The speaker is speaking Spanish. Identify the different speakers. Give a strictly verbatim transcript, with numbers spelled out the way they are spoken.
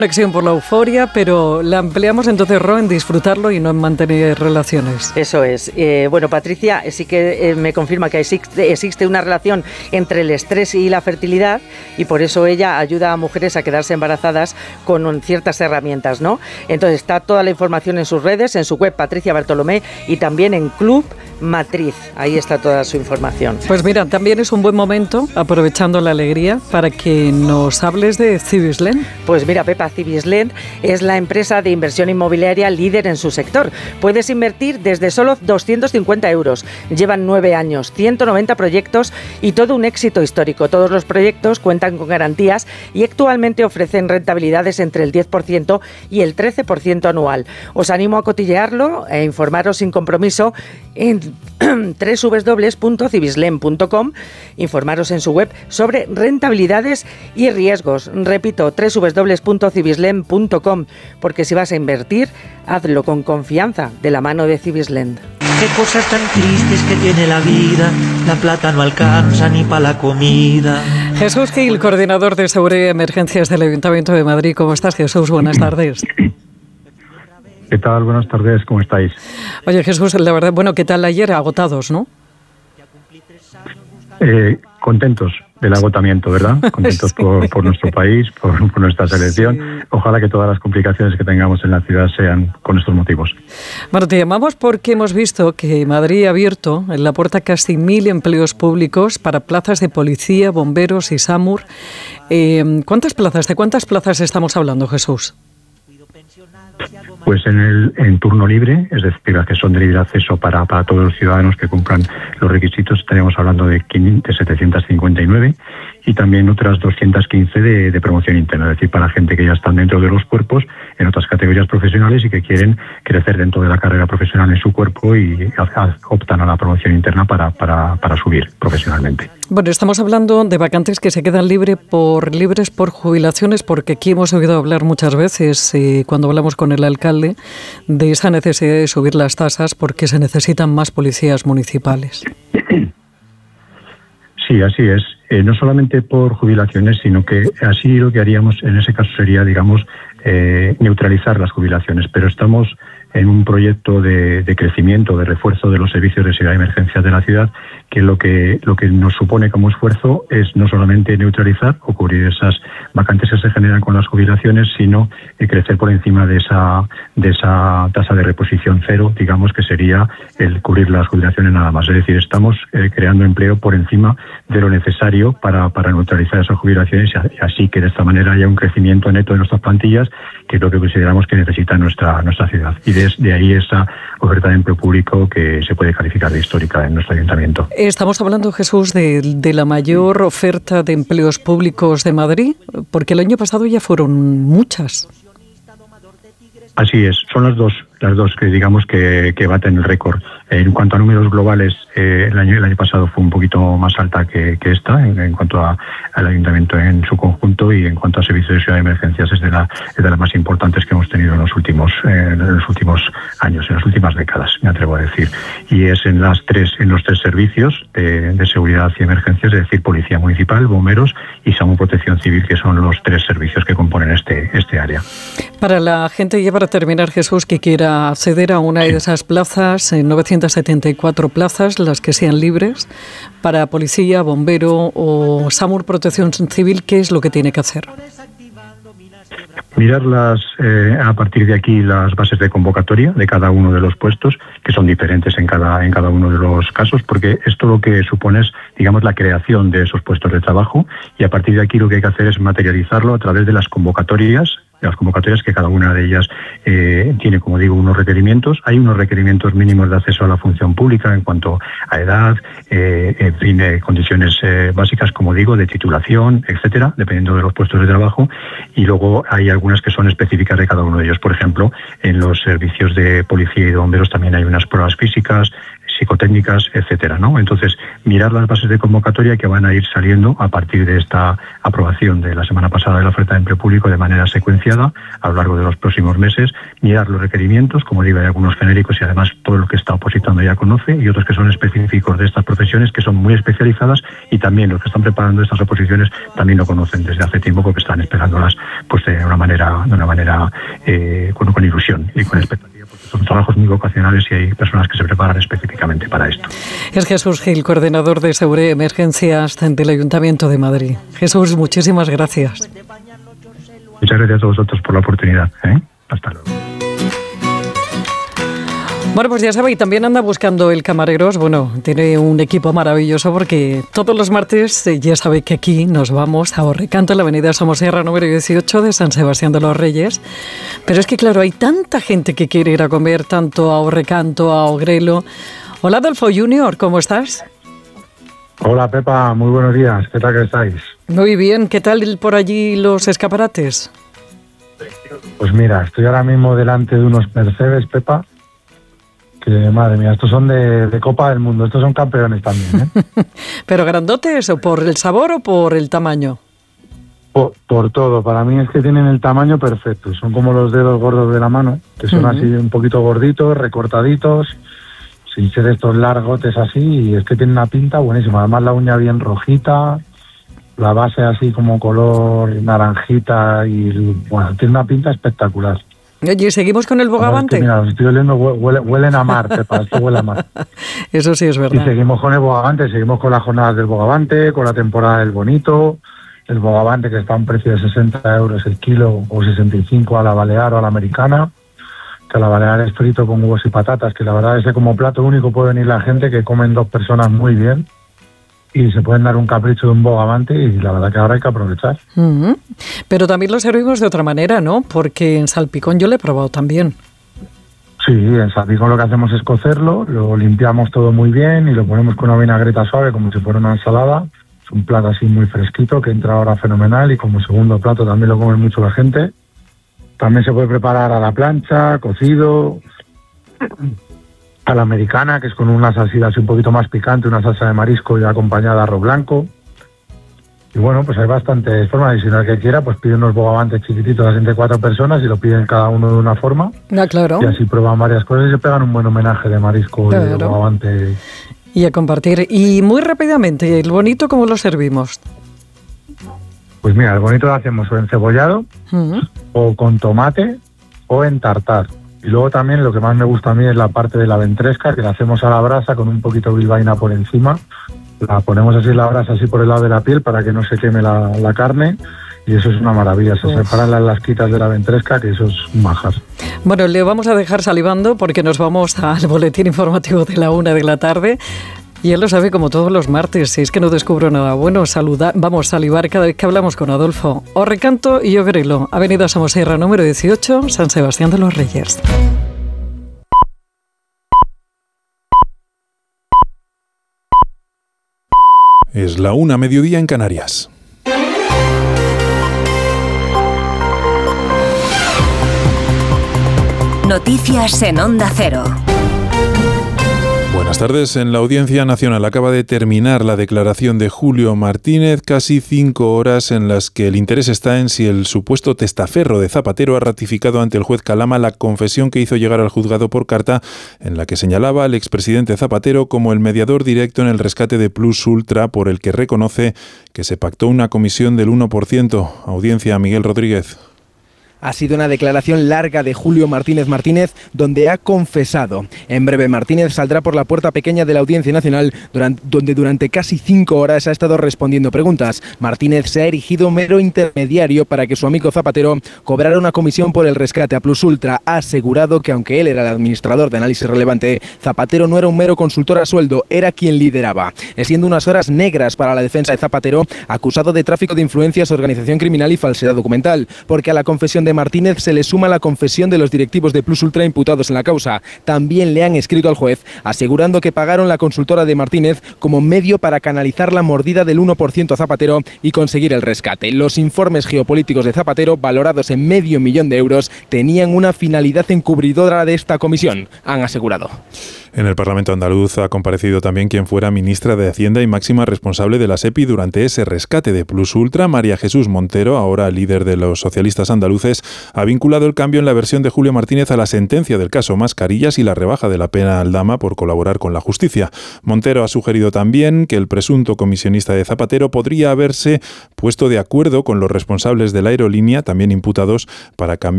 Speaker 1: Conexión por la euforia, pero la ampliamos entonces, Ro, en disfrutarlo y no en mantener relaciones.
Speaker 2: Eso es. Eh, bueno, Patricia sí que eh, me confirma que existe, existe una relación entre el estrés y la fertilidad, y por eso ella ayuda a mujeres a quedarse embarazadas con ciertas herramientas, ¿no? Entonces está toda la información en sus redes, en su web Patricia Bartolomé, y también en Club Matriz. Ahí está toda su información.
Speaker 1: Pues mira, también es un buen momento, aprovechando la alegría, para que nos hables de Cibislen.
Speaker 2: Pues mira, Pepa, Cibislen es la empresa de inversión inmobiliaria líder en su sector. Puedes invertir desde solo doscientos cincuenta euros. Llevan nueve años, ciento noventa proyectos y todo un éxito histórico. Todos los proyectos cuentan con garantías y actualmente ofrecen rentabilidades entre el diez por ciento y el trece por ciento anual. Os animo a cotillearlo e informaros sin compromiso en doble u doble u doble u punto cibislen punto com, informaros en su web sobre rentabilidades y riesgos. Repito, doble u doble u doble u punto cibislen punto com, porque si vas a invertir, hazlo con confianza de la mano de Cibislen.
Speaker 3: Qué cosas tan tristes que tiene la vida, la plata no alcanza ni para la comida.
Speaker 1: Jesús Gil, coordinador de Seguridad y Emergencias del Ayuntamiento de Madrid. ¿Cómo estás, Jesús? Buenas tardes.
Speaker 4: ¿Qué tal? Buenas tardes, ¿cómo estáis?
Speaker 1: Oye, Jesús, la verdad, bueno, ¿qué tal ayer? Agotados, ¿no?
Speaker 4: Eh, contentos del agotamiento, ¿verdad? Contentos sí. por, por nuestro país, por, por nuestra selección. Sí. Ojalá que todas las complicaciones que tengamos en la ciudad sean con estos motivos.
Speaker 1: Bueno, te llamamos porque hemos visto que Madrid ha abierto en la puerta casi mil empleos públicos para plazas de policía, bomberos y SAMUR. Eh, ¿Cuántas plazas? ¿De cuántas plazas estamos hablando, Jesús?
Speaker 4: Pues en el en turno libre, es decir, las que son de libre acceso para, para todos los ciudadanos que cumplan los requisitos, estaríamos hablando de, de setecientos cincuenta y nueve, y también otras doscientos quince de, de promoción interna, es decir, para gente que ya están dentro de los cuerpos en otras categorías profesionales y que quieren crecer dentro de la carrera profesional en su cuerpo y a, a, optan a la promoción interna para, para, para subir profesionalmente.
Speaker 1: Bueno, estamos hablando de vacantes que se quedan libre por, libres por jubilaciones, porque aquí hemos oído hablar muchas veces, eh, cuando hablamos con el alcalde, de esa necesidad de subir las tasas porque se necesitan más policías municipales.
Speaker 4: Sí, así es. Eh, no solamente por jubilaciones, sino que así lo que haríamos en ese caso sería, digamos, eh, neutralizar las jubilaciones. Pero estamos en un proyecto de, de crecimiento, de refuerzo de los servicios de seguridad y emergencias de la ciudad, que lo que lo que nos supone como esfuerzo es no solamente neutralizar o cubrir esas vacantes que se generan con las jubilaciones, sino eh, crecer por encima de esa de esa tasa de reposición cero, digamos, que sería el cubrir las jubilaciones nada más. Es decir, estamos eh, creando empleo por encima de lo necesario para, para neutralizar esas jubilaciones, y así que de esta manera haya un crecimiento neto de nuestras plantillas, que es lo que consideramos que necesita nuestra nuestra ciudad. Y desde ahí esa oferta de empleo público que se puede calificar de histórica en nuestro ayuntamiento.
Speaker 1: Estamos hablando, Jesús, de, de la mayor oferta de empleos públicos de Madrid, porque el año pasado ya fueron muchas.
Speaker 4: Así es, son las dos, las dos que digamos que, que baten el récord. En cuanto a números globales, eh, el año el año pasado fue un poquito más alta que, que esta, en, en cuanto a, al ayuntamiento en su conjunto, y en cuanto a servicios de seguridad y emergencias es de, la, es de las más importantes que hemos tenido en los últimos eh, en los últimos años, en las últimas décadas, me atrevo a decir. Y es en las tres en los tres servicios de, de seguridad y emergencias, es decir, policía municipal, bomberos y SAMUR Protección Civil, que son los tres servicios que componen este este área.
Speaker 1: Para la gente, ya para terminar, Jesús, que quiera acceder a una de esas plazas, en novecientas setenta y cuatro plazas, las que sean libres, para policía, bombero o SAMUR Protección Civil, ¿qué es lo que tiene que hacer?
Speaker 4: Mirarlas eh, a partir de aquí las bases de convocatoria de cada uno de los puestos, que son diferentes en cada en cada uno de los casos, porque esto lo que supone es, digamos, la creación de esos puestos de trabajo, y a partir de aquí lo que hay que hacer es materializarlo a través de las convocatorias, de las convocatorias que cada una de ellas eh, tiene, como digo, unos requerimientos. Hay unos requerimientos mínimos de acceso a la función pública en cuanto a edad, eh, en fin, eh, condiciones eh, básicas, como digo, de titulación, etcétera, dependiendo de los puestos de trabajo. Y luego hay algunas que son específicas de cada uno de ellos. Por ejemplo, en los servicios de policía y de bomberos también hay unas pruebas físicas. psicotécnicas, etcétera, ¿no? Entonces, mirar las bases de convocatoria que van a ir saliendo a partir de esta aprobación de la semana pasada de la oferta de empleo público de manera secuenciada a lo largo de los próximos meses, mirar los requerimientos, como digo, hay algunos genéricos y además todo lo que está opositando ya conoce, y otros que son específicos de estas profesiones, que son muy especializadas, y también los que están preparando estas oposiciones también lo conocen desde hace tiempo porque están esperándolas pues de una manera, de una manera eh, con, con ilusión y con expectativa, porque son trabajos muy vocacionales y hay personas que se preparan específicamente para esto.
Speaker 1: Es Jesús Gil, coordinador de Seguridad y Emergencias del Ayuntamiento de Madrid. Jesús, muchísimas gracias.
Speaker 4: Muchas gracias a todos vosotros por la oportunidad, ¿eh? Hasta luego.
Speaker 1: Bueno, pues ya sabéis, también anda buscando el Camareros. Bueno, tiene un equipo maravilloso porque todos los martes eh, ya sabéis que aquí nos vamos a Orrecanto, en la avenida Somosierra número dieciocho de San Sebastián de los Reyes. Pero es que, claro, hay tanta gente que quiere ir a comer, tanto a Orrecanto, a Ogrelo. Hola, Adolfo Junior, ¿cómo estás?
Speaker 5: Hola, Pepa, muy buenos días. ¿Qué tal que estáis?
Speaker 1: Muy bien. ¿Qué tal por allí los escaparates?
Speaker 5: Pues mira, estoy ahora mismo delante de unos Mercedes, Pepa, que madre mía, estos son de, de Copa del Mundo, estos son campeones también, ¿eh?
Speaker 1: ¿Pero grandotes o por el sabor o por el tamaño?
Speaker 5: Por, por todo, para mí es que tienen el tamaño perfecto, son como los dedos gordos de la mano, que son uh-huh. así un poquito gorditos, recortaditos, sin ser estos largotes así, y es que tienen una pinta buenísima, además la uña bien rojita, la base así como color naranjita, y bueno, tiene una pinta espectacular.
Speaker 1: Oye, ¿seguimos con el bogavante?
Speaker 5: Es que, mira, los estoy oliendo, huele, huelen a mar, Pepa, esto huele a mar.
Speaker 1: Eso sí es verdad.
Speaker 5: Y seguimos con el bogavante, seguimos con las jornadas del bogavante, con la temporada del bonito, el bogavante que está a un precio de sesenta euros el kilo, o sesenta y cinco a la balear o a la americana, que a la balear es frito con huevos y patatas, que la verdad es que como plato único puede venir la gente que comen dos personas muy bien, y se pueden dar un capricho de un bogavante, y la verdad que ahora hay que aprovechar.
Speaker 1: Uh-huh. Pero también lo servimos de otra manera, ¿no? Porque en salpicón yo lo he probado también.
Speaker 5: Sí, en salpicón lo que hacemos es cocerlo, lo limpiamos todo muy bien y lo ponemos con una vinagreta suave como si fuera una ensalada. Es un plato así muy fresquito que entra ahora fenomenal, y como segundo plato también lo come mucho la gente. También se puede preparar a la plancha, cocido, a la americana, que es con una salsita así un poquito más picante, una salsa de marisco y acompañada de arroz blanco. Y bueno, pues hay bastantes formas, y si no el que quiera, pues pide unos bogavantes chiquititos así de cuatro personas y lo piden cada uno de una forma.
Speaker 1: Ah, claro.
Speaker 5: Y así prueban varias cosas y se pegan un buen homenaje de marisco, claro, y de bogavante.
Speaker 1: Y a compartir. Y muy rápidamente, ¿el bonito cómo lo servimos?
Speaker 5: Pues mira, el bonito lo hacemos o encebollado, uh-huh. o con tomate, o en tartar. Y luego también lo que más me gusta a mí es la parte de la ventresca, que la hacemos a la brasa con un poquito de bilbaína por encima. La ponemos así en la brasa, así por el lado de la piel, para que no se queme la, la carne. Y eso es una maravilla. Se Uf. separan las lasquitas de la ventresca, que eso es un manjar.
Speaker 1: Bueno, le vamos a dejar salivando porque nos vamos al boletín informativo de la una de la tarde. Y él lo sabe, como todos los martes, si es que no descubro nada bueno, saluda, vamos a salivar cada vez que hablamos con Adolfo. Orrecanto y Ogrelo, avenida Somosierra número dieciocho, San Sebastián de los Reyes.
Speaker 6: Es la una, mediodía en Canarias.
Speaker 7: Noticias en Onda Cero.
Speaker 6: Buenas tardes. En la Audiencia Nacional acaba de terminar la declaración de Julio Martínez, casi cinco horas en las que el interés está en si el supuesto testaferro de Zapatero ha ratificado ante el juez Calama la confesión que hizo llegar al juzgado por carta, en la que señalaba al expresidente Zapatero como el mediador directo en el rescate de Plus Ultra, por el que reconoce que se pactó una comisión del uno por ciento. Audiencia, Miguel Rodríguez.
Speaker 8: Ha sido una declaración larga de Julio Martínez Martínez, donde ha confesado. En breve, Martínez saldrá por la puerta pequeña de la Audiencia Nacional, durante, donde durante casi cinco horas ha estado respondiendo preguntas. Martínez se ha erigido mero intermediario para que su amigo Zapatero cobrara una comisión por el rescate a Plus Ultra. Ha asegurado que, aunque él era el administrador de Análisis Relevante, Zapatero no era un mero consultor a sueldo, era quien lideraba. Siendo unas horas negras para la defensa de Zapatero, acusado de tráfico de influencias, organización criminal y falsedad documental, porque a la confesión de de Martínez se le suma la confesión de los directivos de Plus Ultra imputados en la causa. También le han escrito al juez asegurando que pagaron la consultora de Martínez como medio para canalizar la mordida del uno por ciento a Zapatero y conseguir el rescate. Los informes geopolíticos de Zapatero, valorados en medio millón de euros, tenían una finalidad encubridora de esta comisión, han asegurado.
Speaker 6: En el Parlamento andaluz ha comparecido también quien fuera ministra de Hacienda y máxima responsable de la SEPI durante ese rescate de Plus Ultra. María Jesús Montero, ahora líder de los socialistas andaluces, ha vinculado el cambio en la versión de Julio Martínez a la sentencia del caso Mascarillas y la rebaja de la pena a Aldama por colaborar con la justicia. Montero ha sugerido también que el presunto comisionista de Zapatero podría haberse puesto de acuerdo con los responsables de la aerolínea, también imputados, para cambiar